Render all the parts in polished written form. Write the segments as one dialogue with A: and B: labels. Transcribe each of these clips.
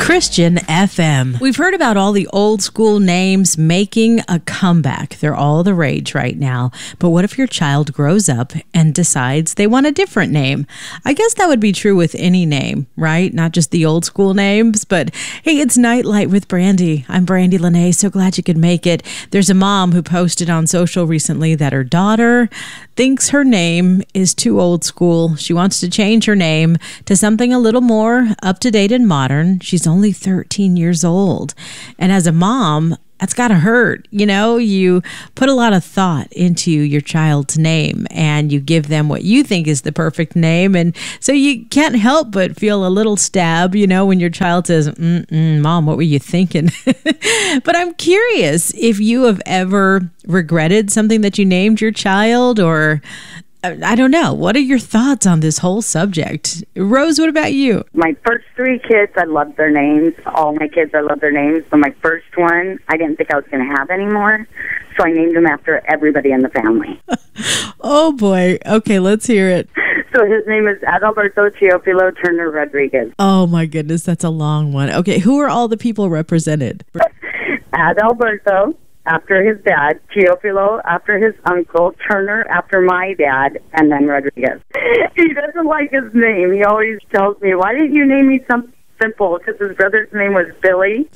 A: Christian FM. We've heard about all the old school names making a comeback. They're all the rage right now. But what if your child grows up and decides they want a different name? I guess that would be true with any name, right? Not just the old school names. But hey, it's Nightlight with Brandy. I'm Brandy Lene. So glad you could make it. There's a mom who posted on social recently that her daughter thinks her name is too old school. She wants to change her name to something a little more up to date and modern. She's only 13 years old. And as a mom, that's got to hurt. You know, you put a lot of thought into your child's name and you give them what you think is the perfect name. And so you can't help but feel a little stab, you know, when your child says, Mom, what were you thinking? But I'm curious if you have ever regretted something that you named your child, or I don't know. What are your thoughts on this whole subject? Rose, what about you?
B: My first three kids, I loved their names. All my kids, I love their names. But my first one, I didn't think I was going to have anymore. So I named him after everybody in the family.
A: Oh, boy. Okay, let's hear it.
B: So his name is Adalberto Teofilo Turner Rodriguez.
A: Oh, my goodness. That's a long one. Okay, who are all the people represented?
B: Adalberto, after his dad, Teofilo after his uncle, Turner after my dad, and then Rodriguez. He doesn't like his name. He always tells me, why didn't you name me something simple? Because his brother's name was Billy.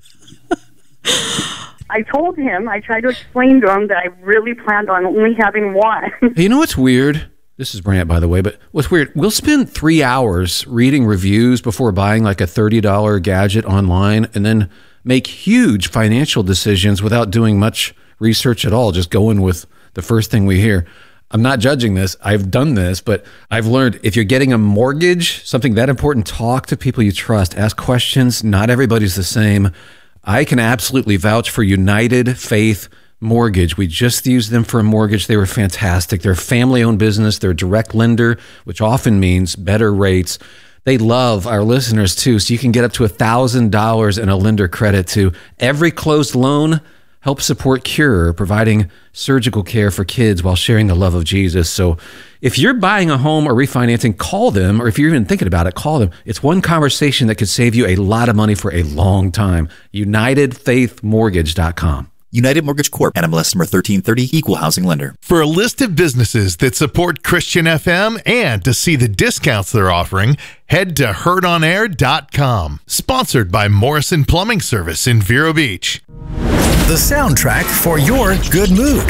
B: I told him, I tried to explain to him that I really planned on only having one.
C: You know what's weird? This is Brant, by the way, but what's weird, we'll spend 3 hours reading reviews before buying like a $30 gadget online and then make huge financial decisions without doing much research at all, just going with the first thing we hear. I'm not judging this. I've done this, but I've learned if you're getting a mortgage, something that important, talk to people you trust, ask questions. Not everybody's the same. I can absolutely vouch for United Faith Mortgage. We just used them for a mortgage. They were fantastic. They're a family-owned business. They're a direct lender, which often means better rates. They love our listeners too, so you can get up to $1,000 in a lender credit to every closed loan. Help support Cure, providing surgical care for kids while sharing the love of Jesus. So if you're buying a home or refinancing, call them, or if you're even thinking about it, call them. It's one conversation that could save you a lot of money for a long time. UnitedFaithMortgage.com.
D: United Mortgage Corp. NMLS number 1330, Equal Housing Lender.
E: For a list of businesses that support Christian FM and to see the discounts they're offering, head to heardonair.com. Sponsored by Morrison Plumbing Service in Vero Beach.
F: The soundtrack for your good mood.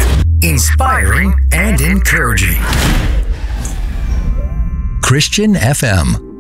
F: Inspiring and encouraging. Christian FM.